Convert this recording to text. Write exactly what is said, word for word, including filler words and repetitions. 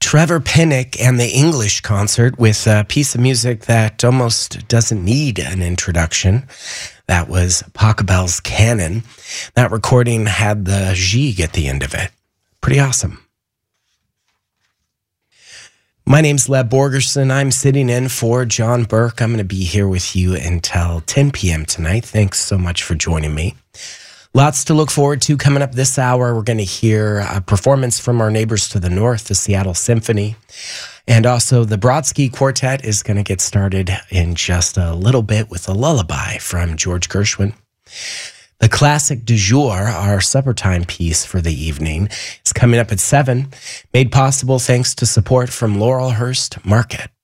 Trevor Pinnock and the English Concert with a piece of music that almost doesn't need an introduction. That was Pachelbel's Canon. That recording had the Gigue at the end of it. Pretty awesome. My name's Lev Borgerson. I'm sitting in for John Burke. I'm going to be here with you until ten p.m. tonight. Thanks so much for joining me. Lots to look forward to coming up this hour. We're going to hear a performance from our neighbors to the north, the Seattle Symphony. And also the Brodsky Quartet is going to get started in just a little bit with a lullaby from George Gershwin. The classic du jour, our supper time piece for the evening, is coming up at seven, made possible thanks to support from Laurelhurst Market.